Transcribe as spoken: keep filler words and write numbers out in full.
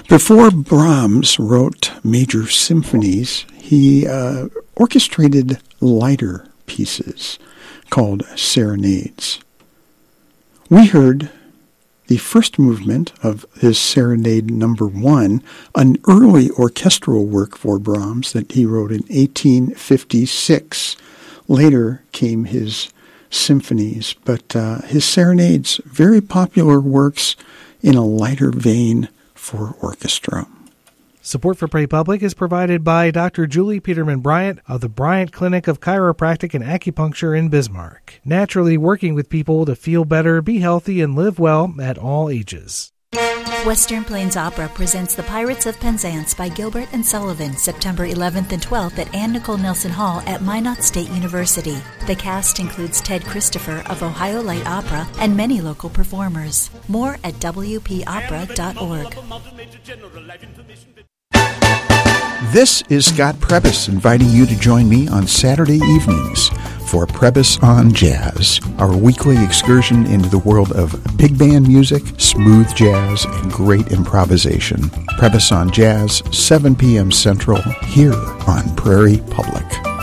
Before Brahms wrote major symphonies, he uh, orchestrated lighter pieces called serenades. We heard the first movement of his Serenade Number One, an early orchestral work for Brahms that he wrote in eighteen fifty-six. Later came his symphonies, but uh, his serenades, very popular works in a lighter vein for orchestra. Support for Pray Public is provided by Doctor Julie Peterman Bryant of the Bryant Clinic of Chiropractic and Acupuncture in Bismarck, naturally working with people to feel better, be healthy, and live well at all ages. Western Plains Opera presents The Pirates of Penzance by Gilbert and Sullivan, September eleventh and twelfth at Anne Nicole Nelson Hall at Minot State University. The cast includes Ted Christopher of Ohio Light Opera and many local performers. More at w p opera dot org. This is Scott Prebys inviting you to join me on Saturday evenings for Prebys on Jazz, our weekly excursion into the world of big band music, smooth jazz, and great improvisation. Prebys on Jazz, seven p.m. Central, here on Prairie Public.